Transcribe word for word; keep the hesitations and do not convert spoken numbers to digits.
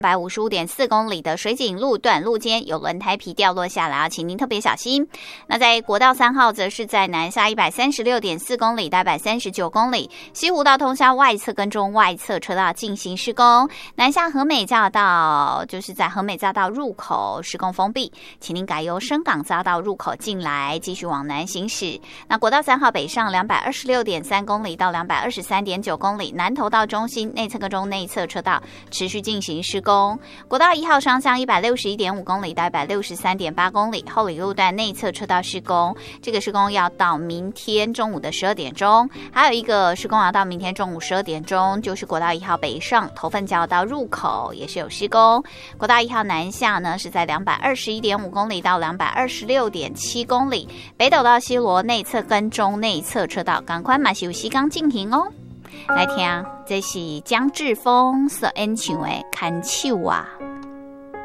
一百五十五点四公里的水井路段路肩有轮胎皮掉落下来啊，请您特别小心。那在国道三号则是在南下一百三十六点四公里到一百三十九公里，西湖道通宵外侧跟中外侧车道进行施工，南下和美匝道就是在和美匝道入口施工封闭，请您改由深港匝道入口进来，继续往南行驶。那国道三号北上两百二十六点三公里到两百二十三点九公里，南投到中心内侧跟中内侧车道持续进行施工。国道一号双向一百六十一点五公里到一百六十三点八公里，后里路段内侧车道施工，这个施工要到明天中午的十二点钟。还有一个施工要到明天中午十二点钟，就是国道一号北上头份交道入口也是有施工。国道一号南下呢是在两百二十一点五公里到两百二十六点七公里，北斗到西螺内侧跟中内侧车道赶快嘛是有时间进行哦。来听，这是江志峰所演唱的《牵手啊》。